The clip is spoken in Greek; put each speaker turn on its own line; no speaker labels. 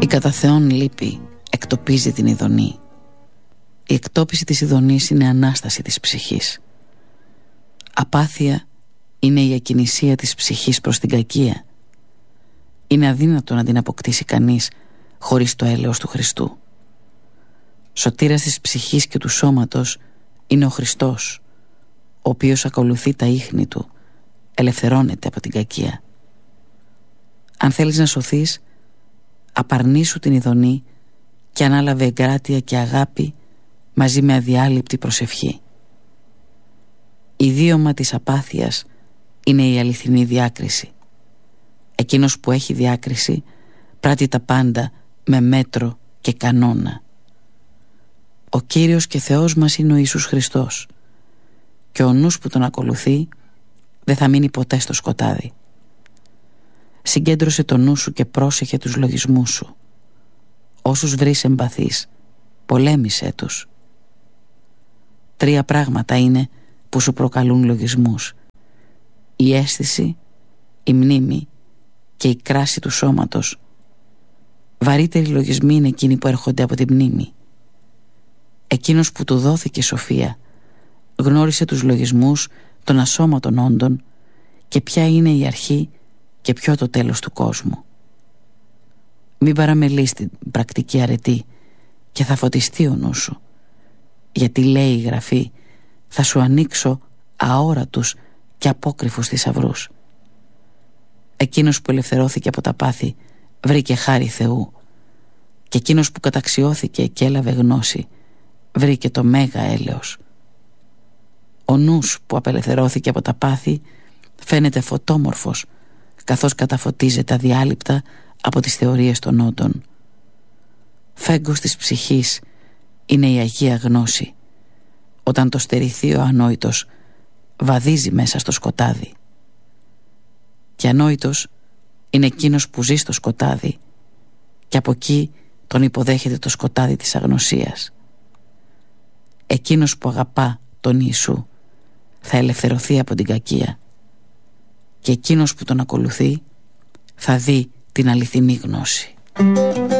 Η κατά Θεόν λύπη εκτοπίζει την ειδονή. Η εκτόπιση της ειδονής είναι ανάσταση της ψυχής. Απάθεια είναι η ακινησία της ψυχής προς την κακία. Είναι αδύνατο να την αποκτήσει κανείς χωρίς το έλεος του Χριστού. Σωτήρας της ψυχής και του σώματος είναι ο Χριστός, ο οποίος ακολουθεί τα ίχνη του, ελευθερώνεται από την κακία. Αν θέλεις να σωθείς, απαρνήσου την ειδονή και ανάλαβε εγκράτεια και αγάπη μαζί με αδιάλειπτη προσευχή. Ιδίωμα της απάθειας είναι η αληθινή διάκριση. Εκείνος που έχει διάκριση πράττει τα πάντα με μέτρο και κανόνα. Ο Κύριος και Θεός μας είναι ο Ιησούς Χριστός και ο νους που τον ακολουθεί δεν θα μείνει ποτέ στο σκοτάδι. Συγκέντρωσε το νου σου και πρόσεχε τους λογισμούς σου. Όσους βρεις εμπαθείς, πολέμησέ τους. 3 πράγματα είναι που σου προκαλούν λογισμούς: η αίσθηση, η μνήμη και η κράση του σώματος. Βαρύτεροι λογισμοί είναι εκείνοι που έρχονται από τη μνήμη. Εκείνος που του δόθηκε σοφία γνώρισε τους λογισμούς των ασώματων όντων και ποια είναι η αρχή και ποιο το τέλος του κόσμου. Μην παραμελείς την πρακτική αρετή και θα φωτιστεί ο νους σου, γιατί λέει η Γραφή, θα σου ανοίξω αόρατους και απόκρυφους θησαυρούς. Εκείνος που ελευθερώθηκε από τα πάθη βρήκε χάρη Θεού, και εκείνος που καταξιώθηκε και έλαβε γνώση βρήκε το μέγα έλεος. Ο νους που απελευθερώθηκε από τα πάθη φαίνεται φωτόμορφος, καθώς καταφωτίζεται αδιάλειπτα από τις θεωρίες των όντων. Φέγγος της ψυχής είναι η Αγία Γνώση. Όταν το στερηθεί ο ανόητος, βαδίζει μέσα στο σκοτάδι. Και ανόητος είναι εκείνος που ζει στο σκοτάδι και από εκεί τον υποδέχεται το σκοτάδι της αγνωσίας. Εκείνος που αγαπά τον Ιησού θα ελευθερωθεί από την κακία, και εκείνος που τον ακολουθεί θα δει την αληθινή γνώση.